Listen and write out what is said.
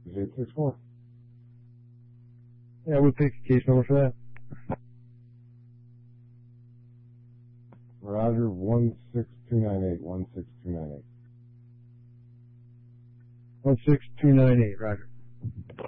is 864. Yeah, we'll pick a case number for that. Roger, 16298, 16298. 16298, Roger.